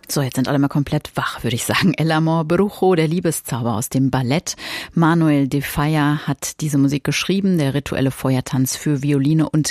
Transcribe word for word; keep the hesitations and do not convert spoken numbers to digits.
So, jetzt sind alle mal komplett wach, würde ich sagen. El Amor Brujo, der Liebeszauber aus dem Ballett. Manuel de Falla hat diese Musik geschrieben, der rituelle Feuertanz für Violine und